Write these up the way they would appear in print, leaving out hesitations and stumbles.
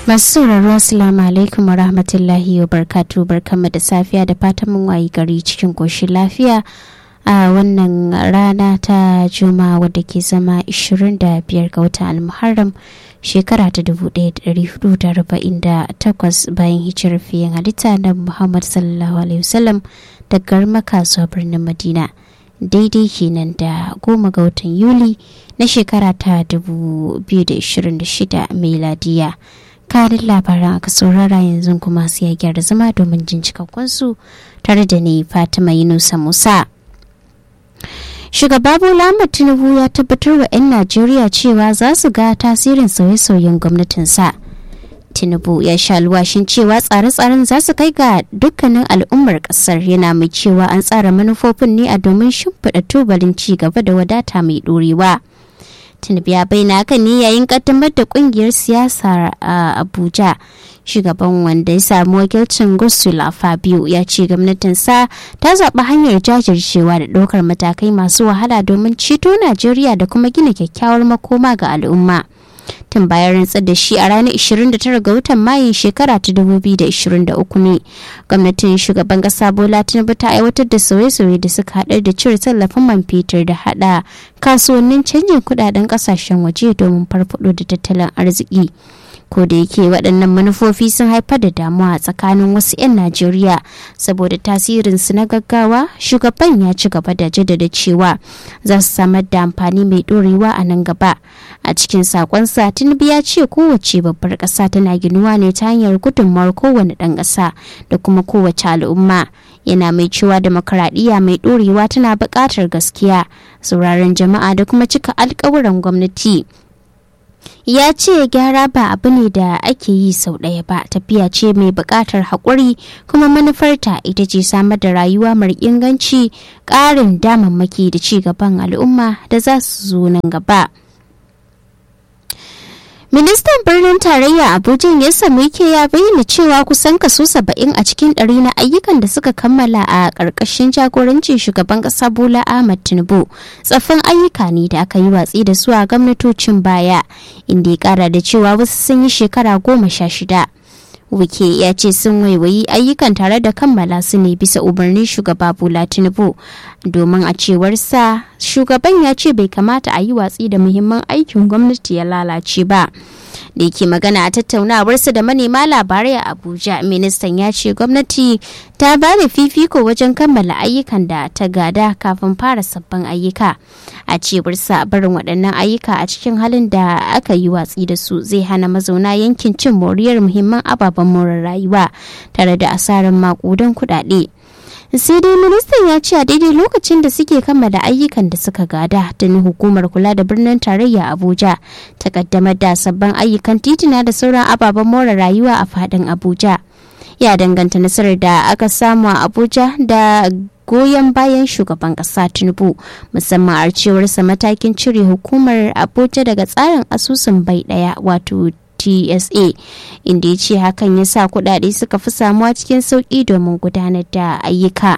Masu sauraro Assalamu alaikum wa rahmatullahi wa barkatu, barkanmu da safiya da fatan mun wayi gari cikin koshin lafiya a wannan rana ta Juma'a wadda ke zama 25 ga watan Al-Muharram shekara ta 1448 bayan hijirar fiyen halitta na Muhammad sallallahu alaihi wasallam daga Makka zuwa birnin Madina, daidai kenan da 10 ga watan Yuli na shekara ta 2026 miladiya. Karin labaran aka saurara yanzu kuma sai ya gyara zama domin jin cikakkunsu tare da ni Fatima Yunusa Musa. Shugaba Bola Ahmed Tinubu ya tabbatar wa 'yan Najeriya cewa za su ga tasirin sauye-sauyen gwamnatinsa. Tinubu ya sha alwashin cewa tsare-tsaren za su kai ga dukkanin al'ummar kasar, yana mai cewa an tsara manufofin ne a domin shimfiɗa tubalin ci gaba da wadata mai ɗorewa. Tinubu ya bayyana haka ne yayin kaddamar da kungiyar siyasa a Abuja. Shugaban wanda ya samu wakilcin Godswill Fabio ya ce gwamnatinsa ta zaɓi hanyar jajircewa da ɗaukar matakai masu wahala domin ceto Najeriya da kuma gina kyakkyawar makoma ga al'umma. Tun bayan rantsar da shi a ranar 29 ga watan Mayun shekara ta 2023 ne gwamnatin shugaban kasa Bola Tinubu ta aiwatar da sauye-sauye da suka haɗar da cire tallafin man fetur da haɗa kasuwannin canjin kuɗaɗen ƙasashen waje domin farfaɗo da tattalin arziki. Ko da yake waɗannan manufofi sun haifar da damuwa tsakanin wasu 'yan Najeriya saboda tasirinsu na gaggawa, shugaban ya ci gaba da jaddada cewa za su samar da amfani mai ɗorewa a nan gaba. A cikin sakonsa, Tinubu ya ce kowace babbar ƙasa tana ginuwa ne ta hanyar gudunmawar kowane ɗan ƙasa da kuma kowace al'umma. Yana mai cewa demokaradiyya mai ɗorewa tana buƙatar gaskiya, sauraron jama'a da kuma cika alƙawuran gwamnati. Ya ce gyara ba abu ne da ake yi sau ɗaya ba, tafiya ce mai buƙatar haƙuri, kuma manufarta ita ce samar da rayuwa mai inganci, ƙarin damammaki da ci gaban al'umma da za su zo nan gaba. Ministan birnin tarayya Abuja Nyesom Wike ya bayyana cewa kusan kaso 70 a cikin 100 na ayyukan da suka kammala a ƙarƙashin jagorancin shugaban ƙasa Bola Ahmed Tinubu tsaffin ayyuka ne da aka yi watsi da su a gwamnatocin baya, inda ya ƙara da cewa wasu sun yi shekara 16. Wike ya ce sun waiwayi ayyukan tare da kammala su ne bisa umarnin shugaba Bola Tinubu, domin a cewarsa shugaban ya ce bai kamata a yi watsi da muhimman aikin gwamnati ya lalace ba. Da yake magana a tattaunawarsa da manema labarai a Abuja, ministan ya ce gwamnati ta ba da fifiko wajen kammala ayyukan da ta gada kafin fara sabbin ayyuka. A cewarsa barin waɗannan ayyuka a cikin halin da aka yi watsi da su zai hana mazauna yankin cin moriyar muhimman ababen more rayuwa tare da asarar maƙudan kuɗaɗe. Sai dai ministan ya ce a daidai lokacin da suke kammala ayyukan da suka gada, tuni hukumar kula da birnin tarayya Abuja ta kaddamar da sabbin ayyukan titina da sauran ababen more rayuwa a fadin Abuja. Ya danganta nasarar da aka samu a Abuja da goyon bayan shugaban kasa Tinubu, musamman a cewarsa matakin cire hukumar Abuja daga tsarin asusun bai daya wato TSA, inda ya ce hakan ya sa kudade suka fi samuwa cikin sauki domin gudanar da ayyuka.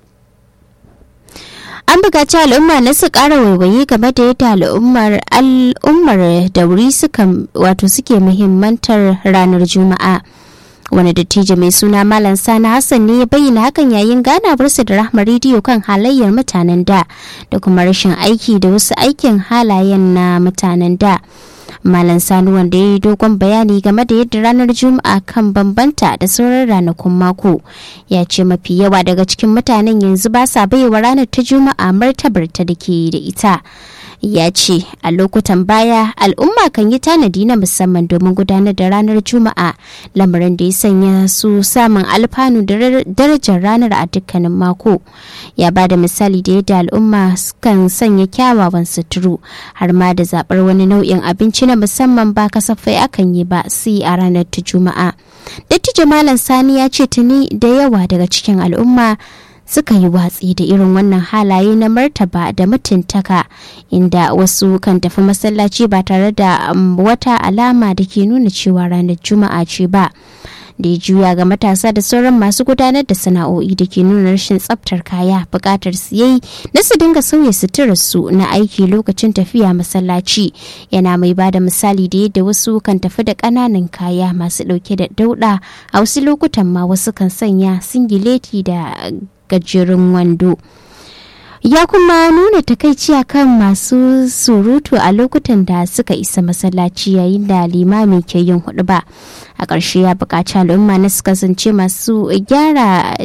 An buƙaci al'umma na su ƙara waiwaye game da yadda al'ummar Dauri suke muhimmantar ranar Juma'a. Wani dattijo mai suna Malam Sani Hassan ne ya bayyana hakan yayin ganawarsa da Rahma Rediyo kan halayyar mutanen da kuma rashin aiki da wasu aikin halayen na mutanen da. Malam Sani, wanda ya yi dogon bayani game da yadda ranar Juma'a kan bambanta da sauran ranakun mako, ya ce mafi yawa daga cikin mutanen yanzu ba sa baiwa ranar ta Juma'a martabar ta da ke da ita. Ya ce a lokutan baya al'umma kan yi tanadi na musamman domin gudanar da ranar Juma'a, lamarin da ya sanya su samun alfanu da darajar ranar a dukkanin mako. Ya ba da misali da yadda al'umma kan sanya kyawawan suturu har ma da zaɓar wani nau'in abinci na musamman ba kasafai akan yi ba sai a ranar ta Juma'a. Dattijo Malam Sani ya ce tuni da yawa daga cikin al'umma suka yi watsi da irin wannan halaye na martaba da mutuntaka, inda wasu kan tafi masallaci ba tare da wata alama da ke nuna cewa ranar Juma'a ce ba. da ya juya ga matasa da sauran masu gudanar da sana'o'i da ke nuna rashin tsaftar kaya buƙatar su yayi na su dinga sauya suturarsu na aiki lokacin tafiya masallaci. Yana mai ba da misali da yadda wasu kan tafi da ƙananan kaya masu ɗauke da dauɗa, a wasu lokutan ma wasu kan sanya singileti da gajeren wando. Ya kuma nuna takaici akan masu surutu a lokutan da suka isa masallaci yayin da limami ke yin huɗuba. A ƙarshe ya buƙaci al'umma na su kasance masu gyara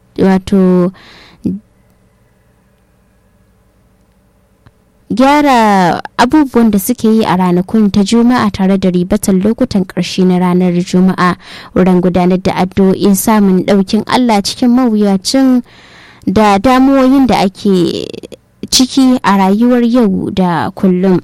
abubuwan da suke yi a ranakun ta juma'a tare da ribatar lokutan ƙarshe na ranar juma'a wurin gudanar da addu'o'in samun ɗaukin Allah cikin mawuyacin da damuwoyin da ake ciki a rayuwar yau da kullum.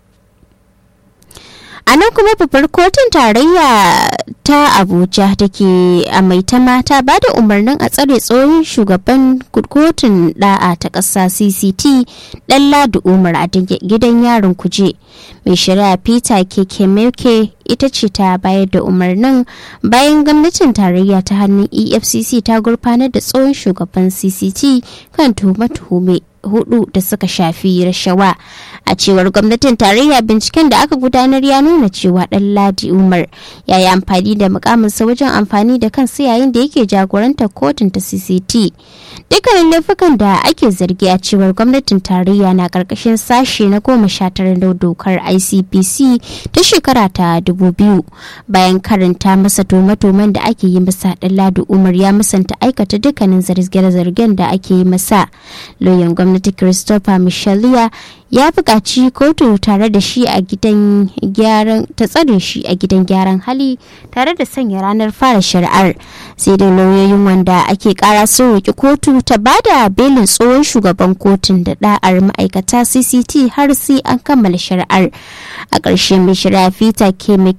A nan kuma babbar kotun tarayya ta Abuja da ke a Maitama ta ba da umarnin a tsare tsohon shugaban kotun da'a ta ƙasa CCT Ɗanladi Umar a gidan yarin Kuje. Mai shari'a Peter Kekemeke ita ce ta bayar da umarnin bayan gwamnatin tarayya ta hannun EFCC ta gurfanar da tsohon shugaban CCT kan tuhume-tuhume 4 da suka shafi rashawa. A cewar gwamnatin tarayya, binciken da aka gudanar ya nuna cewa Ɗanladi Umar ya yi amfani da mukaminsa wajen amfani da kansa yayin da yake jagorantar kotun ta CCT. Dukkanin laifukan da ake zargi a cewar gwamnatin tarayya na karkashin sashe na 19 na dokar ICPC ta shekara ta 2000. Bayan karanta masa tuhume-tuhumen da ake yi masa, Ɗanladi Umar ya musanta aikata dukkanin zarge-zargen da ake yi masa. Lauyan gwamnati Christopher Michalia ya buƙaci kotu tare da shi a gidan gyaran ta tsare shi a gidan gyaran hali tare da sanya ranar fara shari'ar. Sai da lauyoyin wanda ake kara sun roƙi kotu ta bada belin tsohon shugaban kotun da da'ar ma'aikata CCT har sai an kammala shari'ar. A ƙarshe mai shari'a Peter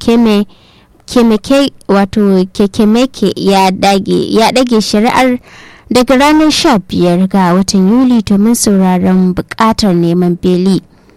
Kekemeke ya dage shari'ar daga ranar 15 ga watan Yuli domin sauraron bukatar neman beli.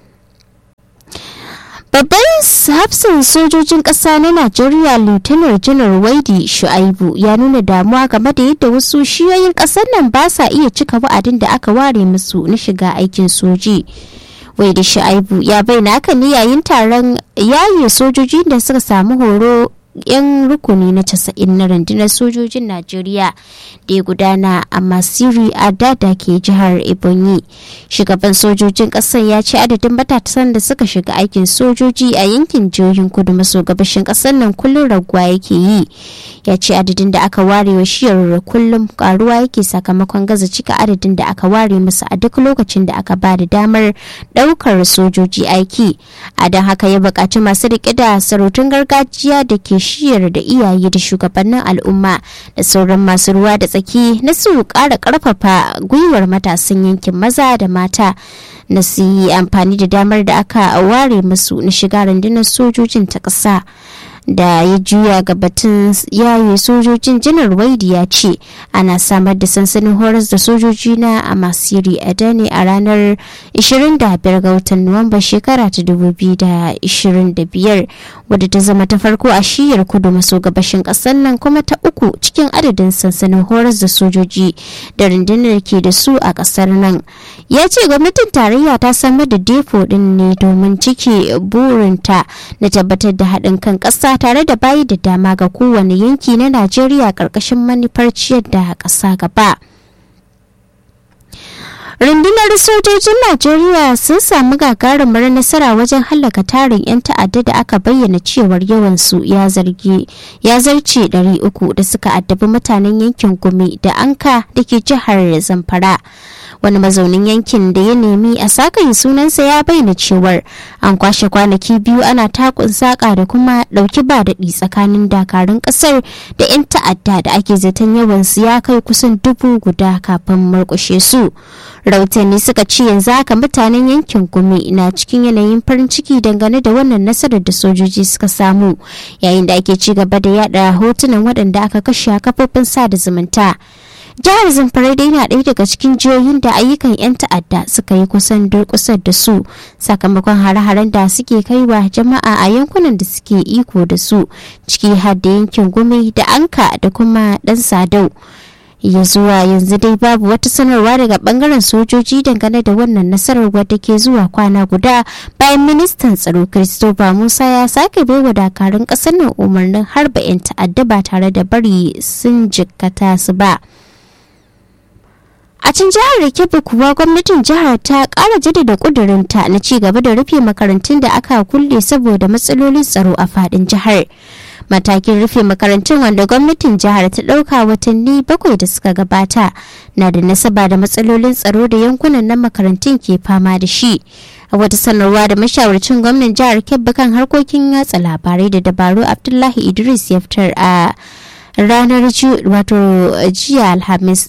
Babban hafsin sojojin ƙasa na Najeriya Lieutenant General Waidi Shu'aibu ya nuna damuwa game da yadda wasu shiyoyin ƙasar nan ba sa iya cika wa'adin da aka ware musu na shiga aikin soji. Waidi Shu'aibu ya bayyana haka ne yayin taron yaye sojoji da suka samu horo 'yan rukuni na 90 na rundunar sojojin Najeriya da ya gudana a Masiri a Dada ke jihar Ebonyi. Shugaban sojojin ƙasar ya ce adadin matasan da suka shiga aikin sojoji a yankin jihohin kudu maso gabashin ƙasar nan kullum raguwa yake yi. Ya ce adadin da aka ware wa shiyar kullum karuwa yake sakamakon gaza cika adadin da aka ware masa a duk lokacin da aka ba da damar ɗaukar sojoji aiki. A don haka ya buƙaci masu riƙe da sarautun gargajiya da ke shiyar da iyaye da shugabannin al'umma da sauran masu ruwa da tsaki na su ƙara ƙarfafa gwiwar matasan yankin maza da mata na su yi amfani da damar da aka ware musu na shiga rundunar sojojin ta ƙasa. Da ya juya ga batun yaye sojojin, Janar Waidi ya ce ana samar da sansanin horas da sojoji na a Masiri Adane a ranar 25 ga watan Nuwamba shekara ta 2025 wadda ta zama ta farko a shiyar kudu maso gabashin ƙasar nan kuma ta uku cikin adadin sansanin horas da sojoji da rundunar ke da su a ƙasar nan. Ya ce gwamnatin tarayya ta samar da depo din ne domin cike burinta na tabbatar da haɗin kan ƙasa tare da bayi da dama ga kowane yanki na Najeriya ƙarƙashin manufar ciyar da ƙasa gaba. Rundunar sojojin Najeriya sun samu gagarumar nasara wajen hallaka tarin 'yan ta'adda da aka bayyana cewar yawansu ya zarce 300 da suka addabi mutanen yankin Gumi da Anka da ke jihar Zamfara. Wani mazaunin yankin da ya nemi a sakayin sunansa ya bayyana cewar an kwashe kwanaki 2 ana takun saka da kuma dauki ba daɗi tsakanin dakarun ƙasar da 'yan ta'adda da ake zaton yawansu ya kai kusan 1000 kafin murƙushe su. Rahotanni suka ce yanzu haka mutanen yankin Gumi na cikin yanayin farin ciki dangane da wannan nasarar da sojoji suka samu yayin da ake ci gaba da yada hotunan waɗanda aka kashe a kafofin sada zumunta. Jihar Zamfara dai na ɗaya daga cikin jihohin da ayyukan 'yan ta'adda suka yi kusan durƙusar da su sakamakon hare-haren da suke kaiwa jama'a a yankunan da suke iko da su ciki har da yankin Gumi da Anka da kuma ɗan Sadau. Ya zuwa yanzu dai babu wata sanarwa daga bangaren sojoji dangane da wannan nasarar wadda ke zuwa kwana guda bayan ministan tsaro Christopher Musa ya sake baiwa dakarun ƙasar nan umarnin harba 'yan ta'adda ba tare da bari sun jikkata su ba. A can jihar Kebbi kuwa gwamnatin jihar ta ƙara jaddada ƙudurinta na ci gaba da rufe makarantun da aka kulle saboda matsalolin tsaro a faɗin jihar. Matakin rufe makarantun wanda gwamnatin jihar ta ɗauka watanni 7 da suka gabata na da nasaba da matsalolin tsaro da yankunan na makarantun ke fama da shi. A wata sanarwa da mashawarcin gwamnan jihar Kebbi kan harkokin yatsa labarai da dabaru Abdullahi Idris ya fitar a ranar jiya Alhamis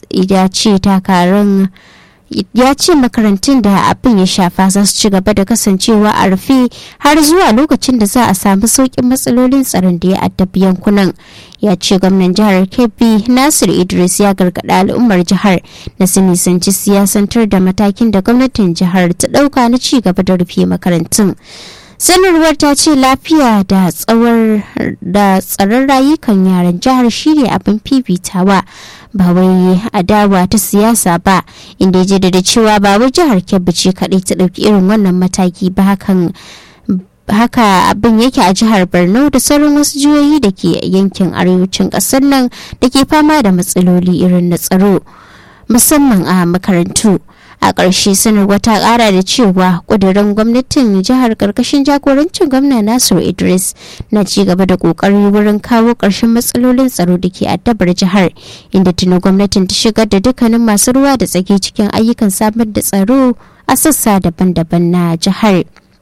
ya ce makarantun da abin ya shafa za su ci gaba da kasancewa a rufe har zuwa lokacin da za a samu sauƙin matsalolin tsaron da ya addabi yankunan. Ya ce gwamnan jihar Kebbi Nasir Idris ya gargaɗa al'ummar jihar na su nisanci siyasantar da matakin da gwamnatin jihar ta ɗauka na ci gaba da rufe makarantun. Sanarwar ta ce lafiya da tsaron rayukan yaran jihar shine abin fifitawa ba wai adawa ta siyasa ba, inda ya jaddada cewa ba wai jihar Kebbi ce kaɗai ta ɗauki irin wannan mataki ba, haka abin yake a jihar Borno da sauran wasu jihohi da ke yankin arewacin ƙasar nan da ke fama da matsaloli irin na tsaro musamman a makarantu. A ƙarshe sanarwa ta ƙara da cewa ƙudurin gwamnatin jihar ƙarƙashin jagorancin gwamna Nasiru Idris na ci gaba da ƙoƙari wurin kawo ƙarshen matsalolin tsaro da ke addabar jihar, inda tuni gwamnatin ta shigar da dukkanin masu ruwa da tsaki cikin ayyukan samar da tsaro a sassa daban-daban na jihar.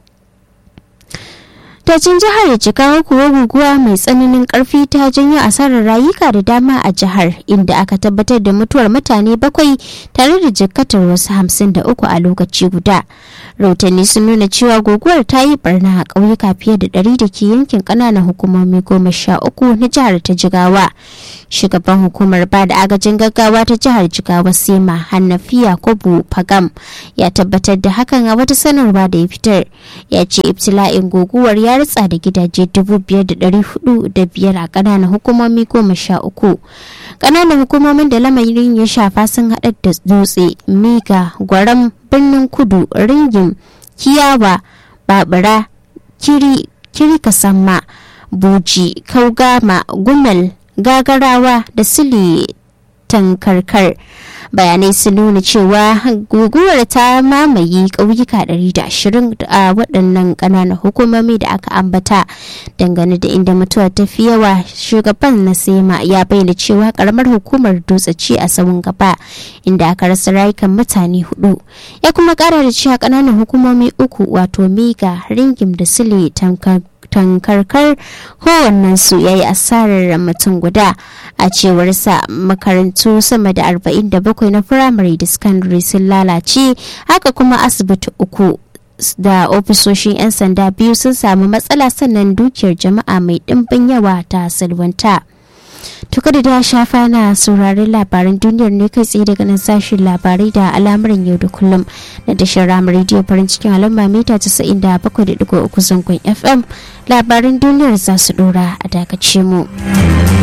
Tacin jihar Jigawa kuwa guguwa mai tsananin karfi ta janyo asarar rayuka da dama a jihar, inda aka tabbatar da mutuwar mutane 7 tare da jikkatar wasu 53 a lokaci guda. Rahotanni sun nuna cewa guguwar ta yi barna a ƙauyuka fiye da 100 da ke yankin ƙananan hukumomi 13 na jihar ta Jigawa. Shugaban hukumar ba da agajin gaggawa ta jihar Jigawa Sema Hannafiya Kobu Pagam ya tabbatar da hakan a wata sanarwa da ya fitar. Ya ce ibtila'in guguwar ya ritsa da gidaje 5,405 a ƙananan hukumomi 13. Ƙananan hukumomin da lamarin ya shafa sun haɗa da Dutse, Miga, Gwaram, Birnin Kudu, Ringim, Kiyawa, Babura, Kiri Kasamma, Buji, Kaugama, Gumel, Gagarawa da Sile Tankarkar. Bayanai sun nuna cewa guguwar ta mamaye ƙauyuka 120 a waɗannan ƙananan hukumomi da aka ambata. Dangane da inda mutuwa ta fi yawa, shugaban na Sema ya bayyana cewa ƙaramar hukumar Dutse ce a sahun gaba, inda aka rasa rayukan mutane 4. Ya kuma ƙara da cewa ƙananan hukumomi 3 wato Miga, Ringim da Sile Tankarkar kowannensu ya yi asarar mutum guda. A cewarsa makarantu sama da 47 na firamare da sakandare sun lalace, haka kuma asibiti 3 da ofisoshin 'yan sanda 2 sun samu matsala, sannan dukiyar jama'a mai ɗimbin yawa ta salwanta. Tuka da shafa na sauraron labaran duniyar ne kai tsaye daga nan sashen labarai da al'amuran yau da kullum na tashar Rama Radio farin cikin al'umma mita 97.3 zangon FM. Labaran duniyar za su dora a dakace mu.